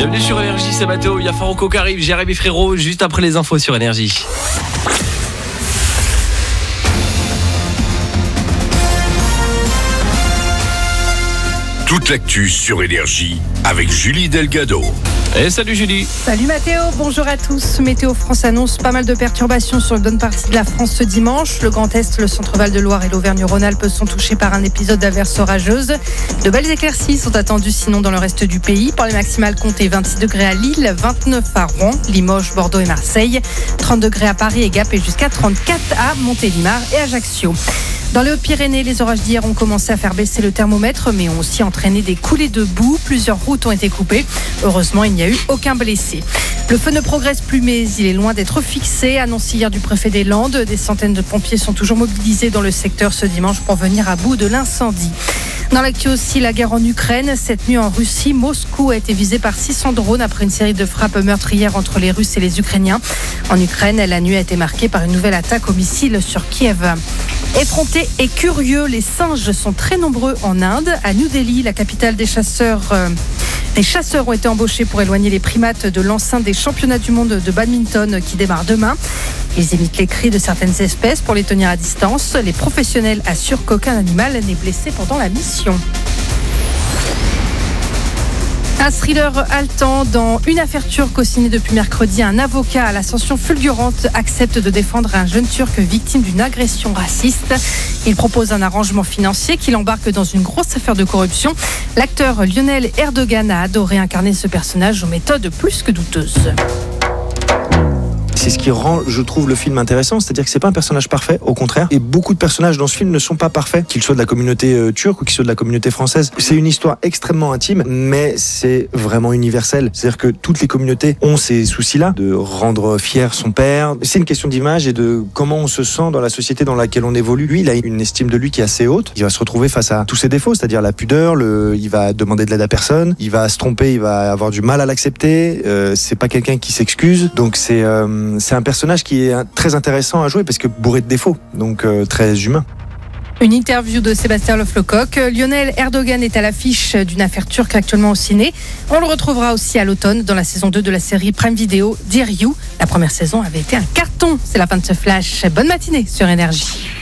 Bienvenue sur Énergie, c'est Mathéo, il y a Farouko qui arrive, Jérémy Frérot, juste après les infos sur Énergie. Toute l'actu sur Énergie avec Julie Delgado. Et salut Julie. Salut Mathéo, bonjour à tous. Météo France annonce pas mal de perturbations sur une bonne partie de la France ce dimanche. Le Grand Est, le Centre-Val de Loire et l'Auvergne-Rhône-Alpes sont touchés par un épisode d'averses orageuses. De belles éclaircies sont attendues sinon dans le reste du pays. Pour les maximales, comptez 26 degrés à Lille, 29 à Rouen, Limoges, Bordeaux et Marseille, 30 degrés à Paris et Gap et jusqu'à 34 à Montélimar et Ajaccio. Dans les Hautes-Pyrénées, les orages d'hier ont commencé à faire baisser le thermomètre, mais ont aussi entraîné des coulées de boue. Plusieurs routes ont été coupées. Heureusement, il n'y a eu aucun blessé. Le feu ne progresse plus, mais il est loin d'être fixé. Annonce hier du préfet des Landes. Des centaines de pompiers sont toujours mobilisés dans le secteur ce dimanche pour venir à bout de l'incendie. Dans l'actu aussi, la guerre en Ukraine. Cette nuit en Russie, Moscou a été visé par 600 drones après une série de frappes meurtrières entre les Russes et les Ukrainiens. En Ukraine, la nuit a été marquée par une nouvelle attaque au missile sur Kiev. Effrontés et curieux, les singes sont très nombreux en Inde. À New Delhi, la capitale des chasseurs ont été embauchés pour éloigner les primates de l'enceinte des championnats du monde de badminton qui démarrent demain. Ils imitent les cris de certaines espèces pour les tenir à distance. Les professionnels assurent qu'aucun animal n'est blessé pendant la mission. Un thriller haletant dans Une affaire turque co-signée depuis mercredi. Un avocat à l'ascension fulgurante accepte de défendre un jeune Turc victime d'une agression raciste. Il propose un arrangement financier qui l'embarque dans une grosse affaire de corruption. L'acteur Lionel Erdogan a adoré incarner ce personnage aux méthodes plus que douteuses. C'est ce qui rend, je trouve, le film intéressant, c'est-à-dire que c'est pas un personnage parfait, au contraire. Et beaucoup de personnages dans ce film ne sont pas parfaits, qu'ils soient de la communauté turque ou qu'ils soient de la communauté française. C'est une histoire extrêmement intime, mais c'est vraiment universel. C'est-à-dire que toutes les communautés ont ces soucis-là, de rendre fier son père. C'est une question d'image et de comment on se sent dans la société dans laquelle on évolue. Lui, il a une estime de lui qui est assez haute. Il va se retrouver face à tous ses défauts, c'est-à-dire la pudeur, il va demander de l'aide à personne, il va se tromper, il va avoir du mal à l'accepter. C'est pas quelqu'un qui s'excuse, donc c'est un personnage qui est très intéressant à jouer parce que bourré de défauts, donc très humain. Une interview de Sébastien Le Flocoq. Lionel Erdogan est à l'affiche d'une affaire turque actuellement au ciné. On le retrouvera aussi à l'automne dans la saison 2 de la série Prime Video Dear You. La première saison avait été un carton. C'est la fin de ce flash. Bonne matinée sur Énergie.